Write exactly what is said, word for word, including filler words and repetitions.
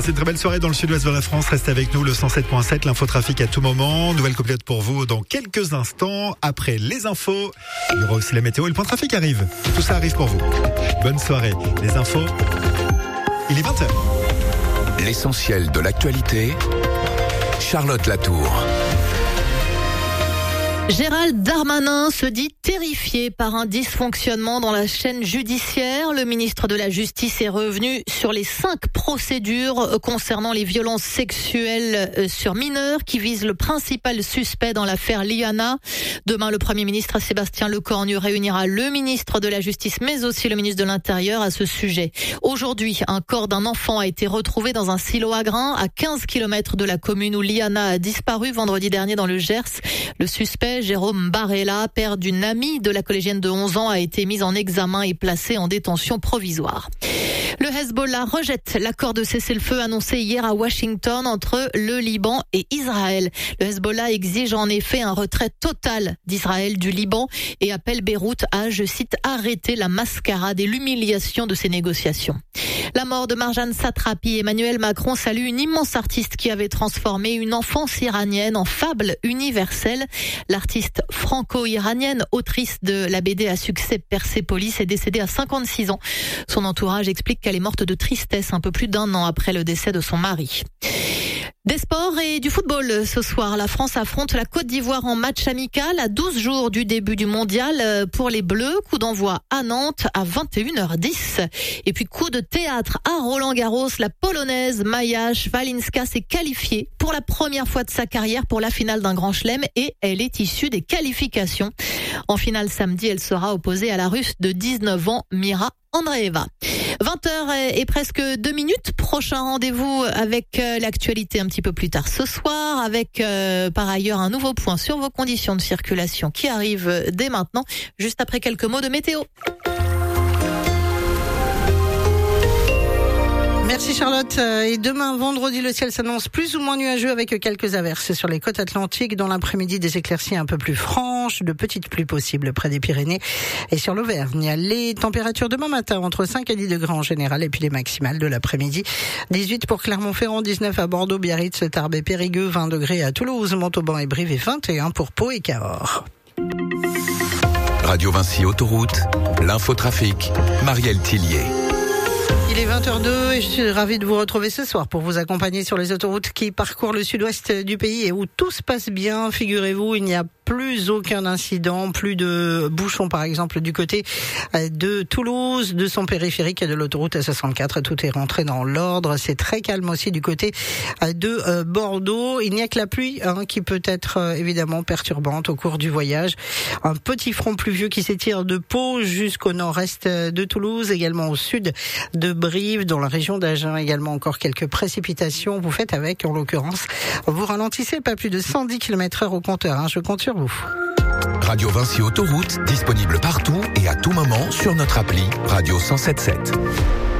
Passez une très belle soirée dans le sud-ouest de la France. Restez avec nous, le cent sept point sept, l'infotrafic à tout moment. Nouvelle copilote pour vous dans quelques instants. Après les infos, il y aura aussi la météo et le point trafic arrive. Tout ça arrive pour vous. Bonne soirée. Les infos, il est vingt heures. L'essentiel de l'actualité, Charlotte Latour. Gérald Darmanin se dit terrifié par un dysfonctionnement dans la chaîne judiciaire. Le ministre de la Justice est revenu sur les cinq procédures concernant les violences sexuelles sur mineurs qui visent le principal suspect dans l'affaire Liana. Demain, le Premier ministre Sébastien Lecornu réunira le ministre de la Justice mais aussi le ministre de l'Intérieur à ce sujet. Aujourd'hui, un corps d'un enfant a été retrouvé dans un silo à grains à quinze kilomètres de la commune où Liana a disparu vendredi dernier dans le Gers. Le suspect, Jérôme Barella, père d'une amie de la collégienne de onze ans, a été mis en examen et placé en détention provisoire. Le Hezbollah rejette l'accord de cessez-le-feu annoncé hier à Washington entre le Liban et Israël. Le Hezbollah exige en effet un retrait total d'Israël du Liban et appelle Beyrouth à, je cite, arrêter la mascarade et l'humiliation de ces négociations. La mort de Marjane Satrapi, Emmanuel Macron salue une immense artiste qui avait transformé une enfance iranienne en fable universelle. L'artiste franco-iranienne, autrice de la B D à succès Persépolis, est décédée à cinquante-six ans. Son entourage explique qu'elle est morte de tristesse un peu plus d'un an après le décès de son mari. Des sports et du football ce soir. La France affronte la Côte d'Ivoire en match amical à douze jours du début du mondial pour les Bleus. Coup d'envoi à Nantes à vingt et une heures dix. Et puis coup de théâtre à Roland-Garros. La Polonaise Maja Swalinska s'est qualifiée pour la première fois de sa carrière pour la finale d'un Grand Chelem et elle est issue des qualifications. En finale samedi, elle sera opposée à la Russe de dix-neuf ans, Mira Andreeva. vingt heures et presque deux minutes. Prochain rendez-vous avec l'actualité un petit peu plus tard ce soir, avec euh, par ailleurs un nouveau point sur vos conditions de circulation qui arrive dès maintenant, juste après quelques mots de météo. Merci Charlotte. Et demain, vendredi, le ciel s'annonce plus ou moins nuageux avec quelques averses sur les côtes atlantiques. Dans l'après-midi, des éclaircies un peu plus franches, de petites pluies possibles près des Pyrénées et sur l'Auvergne. Les températures demain matin entre cinq et dix degrés en général et puis les maximales de l'après-midi. dix-huit pour Clermont-Ferrand, dix-neuf à Bordeaux, Biarritz, Tarbes et Périgueux, vingt degrés à Toulouse, Montauban et Brive et vingt et un pour Pau et Cahors. Radio Vinci Autoroute, l'infotrafic, Marielle Tillier. Il est vingt heures deux et je suis ravie de vous retrouver ce soir pour vous accompagner sur les autoroutes qui parcourent le sud-ouest du pays et où tout se passe bien. Figurez-vous, il n'y a plus aucun incident, plus de bouchons par exemple du côté de Toulouse, de son périphérique et de l'autoroute A soixante-quatre. Tout est rentré dans l'ordre. C'est très calme aussi du côté de Bordeaux. Il n'y a que la pluie hein, qui peut être évidemment perturbante au cours du voyage. Un petit front pluvieux qui s'étire de Pau jusqu'au nord-est de Toulouse, également au sud de Brive, dans la région d'Agen, également encore quelques précipitations. Vous faites avec, en l'occurrence, vous ralentissez pas plus de cent dix kilomètres heure au compteur. Hein, je compte sur vous. Radio Vinci Autoroute, disponible partout et à tout moment sur notre appli Radio cent sept sept.